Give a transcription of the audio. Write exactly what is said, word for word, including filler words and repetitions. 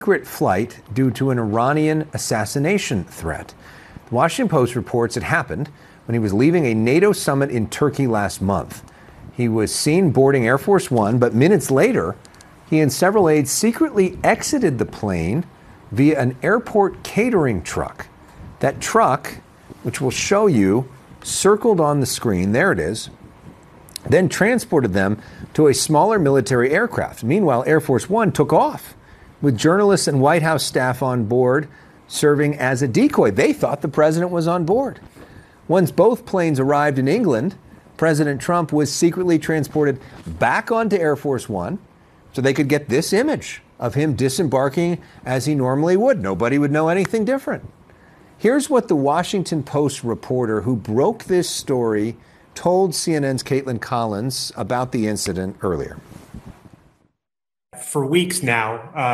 secret flight due to an Iranian assassination threat. The Washington Post reports it happened when he was leaving a NATO summit in Turkey last month. He was seen boarding Air Force One, but minutes later, he and several aides secretly exited the plane via an airport catering truck. That truck, which we'll show you, circled on the screen, there it is, then transported them to a smaller military aircraft. Meanwhile, Air Force One took off with journalists and White House staff on board serving as a decoy. They thought the president was on board. Once both planes arrived in England, President Trump was secretly transported back onto Air Force One so they could get this image of him disembarking as he normally would. Nobody would know anything different. Here's what the Washington Post reporter who broke this story told C N N's Caitlin Collins about the incident earlier. For weeks now, uh